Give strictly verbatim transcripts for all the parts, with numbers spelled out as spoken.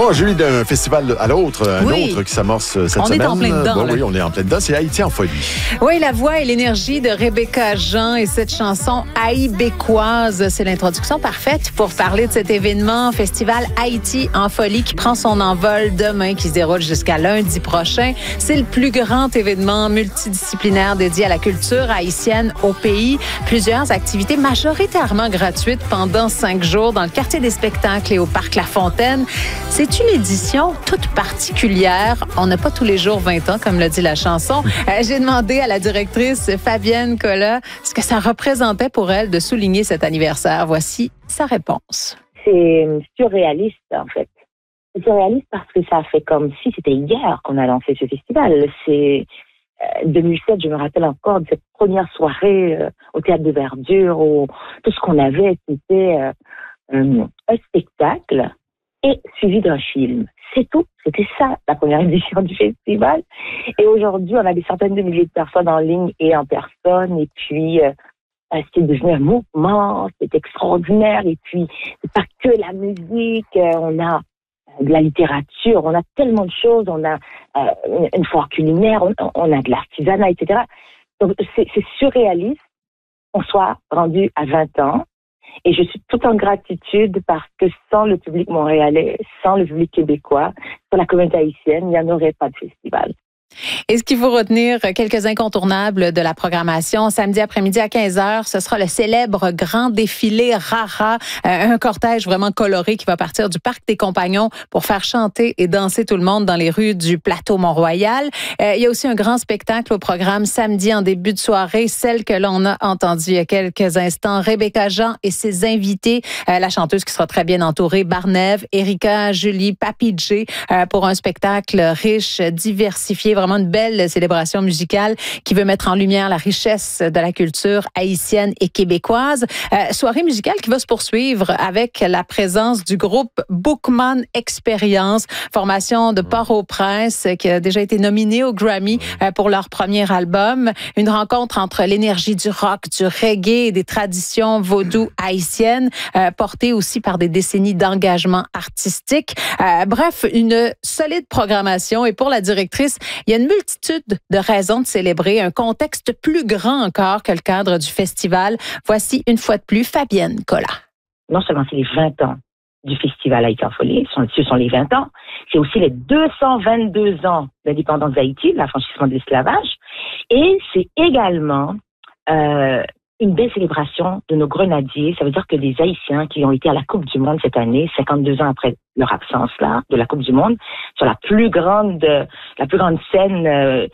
Oh, Julie, d'un festival à l'autre, un oui. autre qui s'amorce cette on semaine. On est en plein dedans. Bon, là. oui, on est en plein dedans. C'est Haïti en folie. Oui, la voix et l'énergie de Rebecca Jean et cette chanson haïbécoise, c'est l'introduction parfaite pour parler de cet événement, Festival Haïti en folie, qui prend son envol demain, qui se déroule jusqu'à lundi prochain. C'est le plus grand événement multidisciplinaire dédié à la culture haïtienne au pays. Plusieurs activités majoritairement gratuites pendant cinq jours dans le quartier des spectacles et au parc La Fontaine. C'est une édition toute particulière. On n'a pas tous les jours vingt ans, comme le dit la chanson. Euh, j'ai demandé à la directrice Fabienne Collat ce que ça représentait pour elle de souligner cet anniversaire. Voici sa réponse. C'est surréaliste, en fait. C'est surréaliste parce que ça fait comme si c'était hier qu'on a lancé ce festival. C'est euh, deux mille sept, je me rappelle encore de cette première soirée euh, au Théâtre de Verdure où tout ce qu'on avait, c'était euh, euh, un spectacle et suivi d'un film. C'est tout. C'était ça, la première édition du festival. Et aujourd'hui, on a des centaines de milliers de personnes en ligne et en personne. Et puis, euh, c'est devenu un mouvement. C'est extraordinaire. Et puis, c'est pas que la musique. Euh, on a de la littérature. On a tellement de choses. On a euh, une foire culinaire. On, on a de l'artisanat, et cetera. Donc, c'est, c'est surréaliste qu'on soit rendu à vingt ans. Et je suis tout en gratitude parce que sans le public montréalais, sans le public québécois, sans la communauté haïtienne, il n'y en aurait pas de festival. Et ce qu'il faut retenir, quelques incontournables de la programmation. Samedi après-midi à quinze heures, ce sera le célèbre grand défilé Rara, un cortège vraiment coloré qui va partir du Parc des Compagnons pour faire chanter et danser tout le monde dans les rues du plateau Mont-Royal. Euh, il y a aussi un grand spectacle au programme samedi en début de soirée, celle que l'on a entendue il y a quelques instants, Rebecca Jean et ses invités, euh, la chanteuse qui sera très bien entourée, Barnève, Erika, Julie, Papi J, euh, pour un spectacle riche, diversifié, vraiment une belle célébration musicale qui veut mettre en lumière la richesse de la culture haïtienne et québécoise. Euh, soirée musicale qui va se poursuivre avec la présence du groupe Bookman Experience, formation de Port-au-Prince qui a déjà été nominée au Grammy euh, pour leur premier album. Une rencontre entre l'énergie du rock, du reggae et des traditions vaudou haïtiennes, euh, portée aussi par des décennies d'engagement artistique. Euh, bref, une solide programmation. Et pour la directrice, il y a une multitude de raisons de célébrer un contexte plus grand encore que le cadre du festival. Voici une fois de plus Fabienne Collat. Non seulement c'est les vingt ans du festival Haïti en folie, ce sont les vingt ans, c'est aussi les deux cent vingt-deux ans d'indépendance d'Haïti, de l'affranchissement de l'esclavage, et c'est également euh, une belle célébration de nos grenadiers. Ça veut dire que les Haïtiens qui ont été à la Coupe du Monde cette année, cinquante-deux ans après leur absence là de la Coupe du Monde, sur la plus grande, la plus grande scène euh,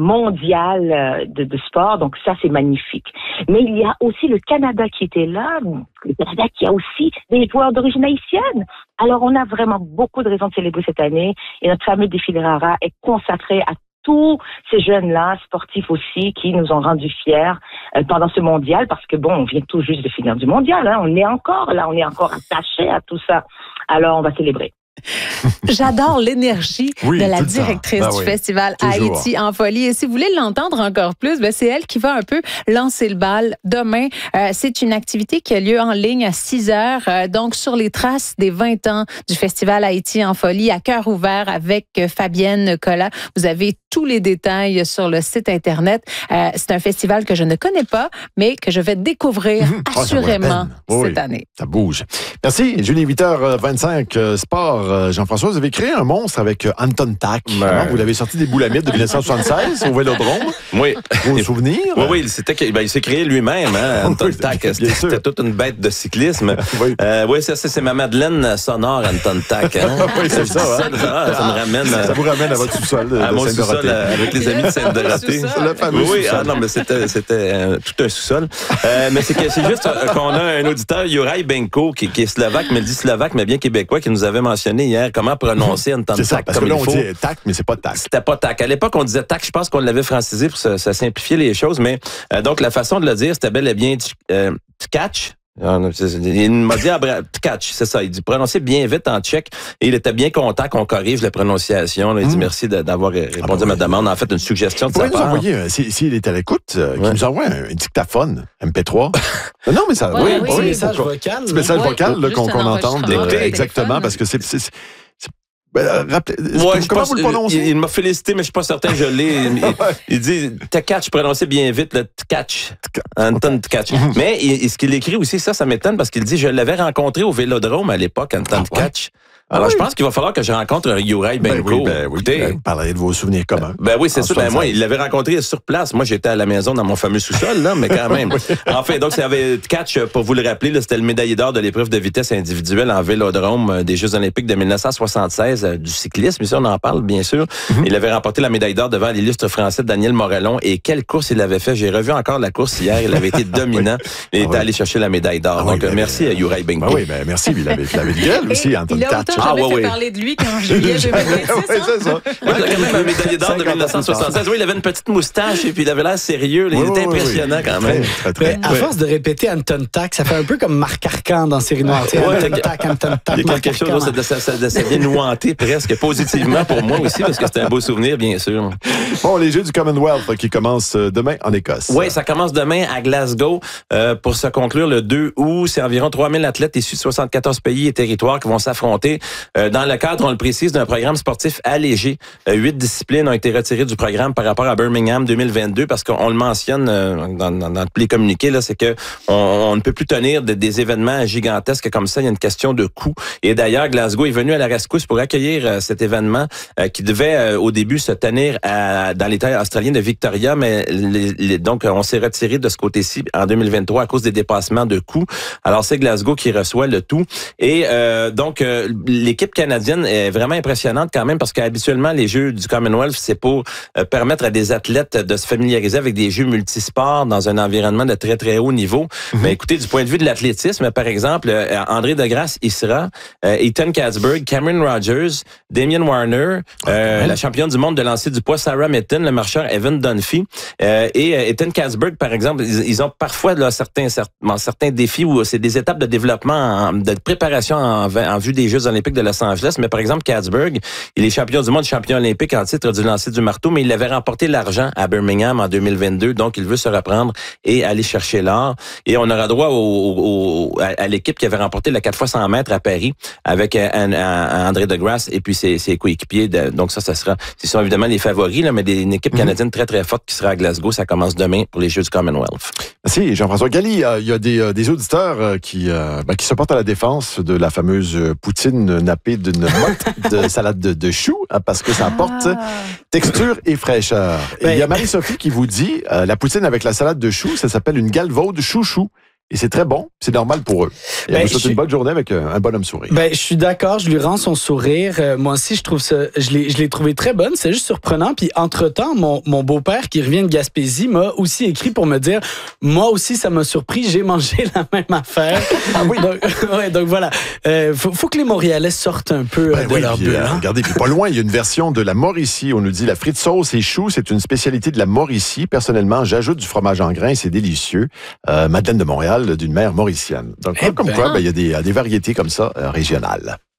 mondiale de, de sport. Donc ça, c'est magnifique. Mais il y a aussi le Canada qui était là, le Canada qui a aussi des joueurs d'origine haïtienne. Alors on a vraiment beaucoup de raisons de célébrer cette année et notre fameux défilé Rara est consacré à tous ces jeunes-là, sportifs aussi, qui nous ont rendus fiers euh, pendant ce mondial, parce que bon, on vient tout juste de finir du mondial, hein, on est encore là, on est encore attaché à tout ça. Alors, on va célébrer. J'adore l'énergie oui, de la directrice ben du oui, festival toujours. Haïti en folie. Et si vous voulez l'entendre encore plus, ben c'est elle qui va un peu lancer le bal demain. Euh, c'est une activité qui a lieu en ligne à six heures, euh, donc sur les traces des vingt ans du festival Haïti en folie, à cœur ouvert avec Fabienne Collat. Vous avez tous les détails sur le site Internet. Euh, c'est un festival que je ne connais pas, mais que je vais découvrir mmh, assurément oh, cette oui, année. Ça bouge. Merci, Julie, huit heures vingt-cinq, euh, sport. Jean-François, vous avez créé un monstre avec Anton Tak. Ben... Vous l'avez sorti des boulamites de dix-neuf cent soixante-seize au Vélodrome. Oui. Vos souvenirs? Oui, oui. C'était, ben, il s'est créé lui-même, hein, Anton oui, Tak. C'était, c'était toute une bête de cyclisme. oui, euh, oui ça, c'est, c'est ma Madeleine sonore, Anton Tak. Hein? oui, c'est ça. ça, hein? ça, ça me ramène... Ça vous ramène à votre sous-sol de, à de mon sous-sol avec les amis de Sainte-Dorothée. Le fameux oui, sous-sol. Ah, non, mais c'était, c'était euh, tout un sous-sol. Euh, mais c'est, que, c'est juste euh, qu'on a un auditeur, Juraj Benko, qui, qui est slovaque, mais il dit slovaque, mais bien québécois, qui nous avait mentionné hier comment prononcer Anton Tak. C'est ça, parce que là, on dit tac, mais c'est pas tac. C'était pas tac. À l'époque, on disait tac. Je pense qu'on l'avait francisé pour ça, ça simplifier les choses, mais euh, donc la façon de le dire, c'était bel et bien euh, catch. Il m'a dit Tkach, c'est ça. Il dit prononcer bien vite en tchèque. Et il était bien content qu'on corrige la prononciation. Là. Il dit mmh. merci de, d'avoir répondu ah, bah, à ma demande. En fait, une suggestion de sa part. Vous pouvez nous envoyer, s'il si est à l'écoute, euh, ouais. qu'il nous envoie un, un dictaphone M P trois. non, mais ça, ouais, oui, oui, oui, petit oui, message vocal. Petit message ouais, vocal là, qu'on, qu'on entende. Écoutez, exactement, parce que c'est, c'est, c'est Ben, rappelez, ouais, comment pense, vous le prononcez? Il, il m'a félicité, mais je suis pas certain que je l'ai. il, il, il dit Tkach, prononcer bien vite, le Tkach. Anton Tkach. Mais il, ce qu'il écrit aussi, ça, ça m'étonne parce qu'il dit je l'avais rencontré au Vélodrome à l'époque, Anton ah, Tkach. Ouais. Alors, ah, je pense qu'il va falloir que je rencontre Juraj Benko. Ben oui, ben oui. Ben, vous parlerez de vos souvenirs communs. Ben oui, c'est ça. Ben moi, il l'avait rencontré sur place. Moi, j'étais à la maison dans mon fameux sous-sol, là, mais quand même. Enfin, donc, ça avait Tkach, pour vous le rappeler, là, c'était le médaillé d'or de l'épreuve de vitesse individuelle en vélodrome des Jeux olympiques de dix-neuf cent soixante-seize euh, du cyclisme. Ici, on en parle, bien sûr. Mm-hmm. Il avait remporté la médaille d'or devant l'illustre français Daniel Morellon. Et quelle course il avait fait. J'ai revu encore la course hier. Il avait été dominant. oui. Il était ah, oui. allé chercher la médaille d'or. Ah, donc, oui, merci à Juraj Benko. Ah oui, ben merci. Il avait, il avait de gueule aussi, Anton Tkach. Ah, oui, oui. De lui qu'en juillet deux mille vingt-six. Oui, c'est ça. Il a quand même un médaillé d'or de dix-neuf cent soixante-seize. Oui, il avait une petite moustache et puis il avait l'air sérieux. Il oui, était oui, impressionnant oui. quand même. Très, très, très. À force de répéter Anton Tkach, ça fait un peu comme Marc Arcan dans Série Noire. Ouais, Anton Tkach, Anton Tkach. Il y a quelque chose de ça vient nouanter presque positivement pour moi aussi parce que c'était un beau souvenir, bien sûr. Bon, les Jeux du Commonwealth qui commencent demain en Écosse. Oui, ça commence demain à Glasgow euh, pour se conclure le deux août. C'est environ trois mille athlètes issus de soixante-quatorze pays et territoires qui vont s'affronter euh, dans le cadre, on le précise, d'un programme sportif allégé. Euh, huit disciplines ont été retirées du programme par rapport à Birmingham deux mille vingt-deux parce qu'on le mentionne euh, dans, dans, dans tous les communiqués, là, c'est que on, on ne peut plus tenir de, des événements gigantesques comme ça. Il y a une question de coût. Et d'ailleurs, Glasgow est venu à la rescousse pour accueillir euh, cet événement euh, qui devait euh, au début se tenir à, dans l'État australien de Victoria, mais les, les, donc on s'est retiré de ce côté-ci en deux mille vingt-trois à cause des dépassements de coûts. Alors c'est Glasgow qui reçoit le tout. Et euh, donc euh, l'équipe canadienne est vraiment impressionnante quand même parce qu'habituellement les Jeux du Commonwealth c'est pour euh, permettre à des athlètes de se familiariser avec des jeux multisports dans un environnement de très très haut niveau. Mm-hmm. Mais écoutez, du point de vue de l'athlétisme, par exemple, euh, André Degrasse y sera, euh, Ethan Katzberg, Cameron Rogers, Damien Warner, euh, mm-hmm. la championne du monde de lancer du poids Sarah Mitton, le marcheur Evan Dunphy euh, et euh, Ethan Katzberg, par exemple, ils, ils ont parfois là, certains, certains certains défis où c'est des étapes de développement, en, de préparation en, en vue des Jeux olympiques de Los Angeles. Mais par exemple, Katzberg, il est champion du monde, champion olympique en titre du lancer du marteau, mais il avait remporté l'argent à Birmingham en deux mille vingt-deux, donc il veut se reprendre et aller chercher l'or. Et on aura droit au, au, à, à l'équipe qui avait remporté la quatre fois cent mètres à Paris avec un, un, un André Degrasse et puis ses, ses coéquipiers. De, donc ça, ça sera, ce sont évidemment les favoris, là, mais des, une équipe canadienne très très forte qui sera à Glasgow. Ça commence demain pour les Jeux du Commonwealth. Merci Jean-François Galli. Euh, il y a des, euh, des auditeurs qui, euh, ben, qui se portent à la défense de la fameuse poutine nappée d'une motte de salade de, de choux hein, parce que ça apporte ah. texture et fraîcheur. Et il y a Marie-Sophie qui vous dit euh, la poutine avec la salade de choux, ça s'appelle une galvaude chouchou. Et c'est très bon, c'est normal pour eux. Et ben, vous souhaite une bonne journée avec un, un bonhomme sourire. Ben, je suis d'accord, je lui rends son sourire. Euh, moi aussi, je trouve ça, je l'ai, je l'ai trouvé très bonne. C'est juste surprenant. Puis entre-temps, mon, mon beau-père qui revient de Gaspésie m'a aussi écrit pour me dire, moi aussi, ça m'a surpris. J'ai mangé la même affaire. Ah oui. Donc, ouais, donc voilà. Euh, faut, faut que les Montréalais sortent un peu ben, de oui, leur bulle. Euh, hein? Regardez, puis pas loin, il y a une version de la Mauricie. On nous dit la frite sauce et choux, c'est une spécialité de la Mauricie. Personnellement, j'ajoute du fromage en grains, c'est délicieux. Euh, Madeleine de Montréal, d'une mère mauricienne. Donc, eh comme ben. quoi, ben, il y a des, des variétés comme ça euh, régionales.